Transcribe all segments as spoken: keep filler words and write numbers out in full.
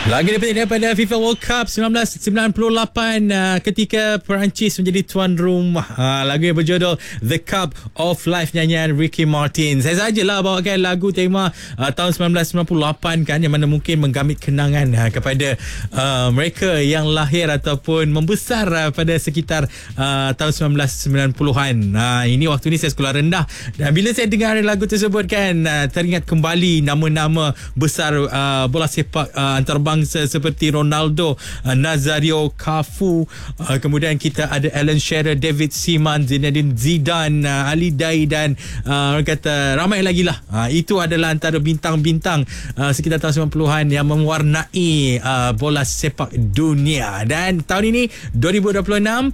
Lagi daripada FIFA World Cup seribu sembilan ratus sembilan puluh lapan uh, ketika Perancis menjadi tuan rumah. Uh, lagu yang berjudul The Cup of Life, nyanyian Ricky Martin. Saya sajalah bawakan lagu tema uh, tahun seribu sembilan ratus sembilan puluh lapan kan, yang mana mungkin menggamit kenangan uh, kepada uh, mereka yang lahir ataupun membesar uh, pada sekitar uh, tahun seribu sembilan ratus sembilan puluhan. Uh, ini waktu ni saya sekolah rendah, dan bila saya dengar lagu tersebut kan, uh, teringat kembali nama-nama besar uh, bola sepak uh, antarabangsa seperti Ronaldo, uh, Nazario, Cafu, uh, kemudian kita ada Alan Shearer, David Seaman, Zinedine Zidane, uh, Ali Daei, dan uh, orang kata ramai lagi lah. Uh, itu adalah antara bintang-bintang uh, sekitar tahun sembilan puluhan yang mewarnai uh, bola sepak dunia. Dan tahun ini dua ribu dua puluh enam,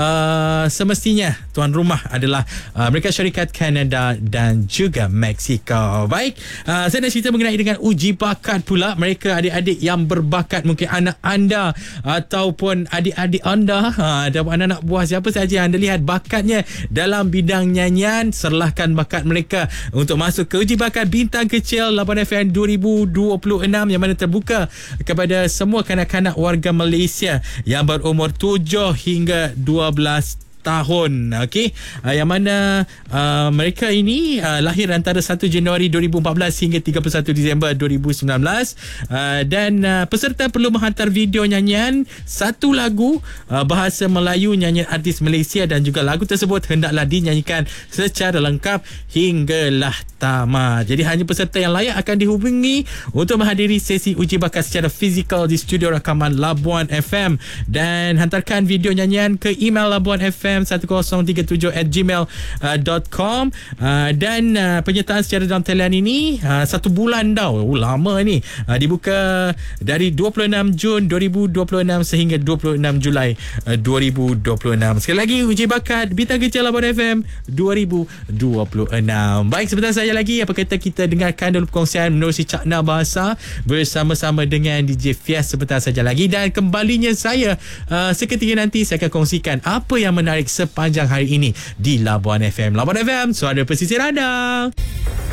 uh, semestinya tuan rumah adalah uh, Amerika Syarikat, Kanada dan juga Mexico. Baik, uh, saya nak cerita mengenai dengan uji bakat pula. Mereka adik-adik yang berbakat, mungkin anak anda ataupun adik-adik anda, ha, dan anak-anak buah siapa saja yang anda lihat bakatnya dalam bidang nyanyian, serlahkan bakat mereka untuk masuk ke uji bakat bintang kecil Labuan F M dua ribu dua puluh enam, yang mana terbuka kepada semua kanak-kanak warga Malaysia yang berumur tujuh hingga dua belas tahun. Okey, uh, yang mana uh, mereka ini uh, lahir antara satu Januari dua ribu empat belas hingga tiga puluh satu Disember dua ribu sembilan belas, uh, dan uh, peserta perlu menghantar video nyanyian satu lagu uh, bahasa Melayu nyanyian artis Malaysia, dan juga lagu tersebut hendaklah dinyanyikan secara lengkap hinggalah tamat. Jadi hanya peserta yang layak akan dihubungi untuk menghadiri sesi uji bakat secara fizikal di studio rakaman Labuan F M, dan hantarkan video nyanyian ke email labuan f m satu kosong tiga tujuh at gmail dot com, uh, dan uh, penyertaan secara dalam talian ini uh, satu bulan dah. Oh, lama ni. Uh, dibuka dari dua puluh enam Jun dua ribu dua puluh enam sehingga dua puluh enam Julai uh, dua ribu dua puluh enam. Sekali lagi, uji bakat bintang kecil Labuan F M dua ribu dua puluh enam. Baik, sebentar saja lagi, apa kata kita dengarkan dulu perkongsian menerusi Cakna Bahasa bersama-sama dengan D J Fias sebentar saja lagi, dan kembalinya saya uh, seketika nanti saya akan kongsikan apa yang menarik sepanjang hari ini di Labuan F M. Labuan F M, suara pesisir anda.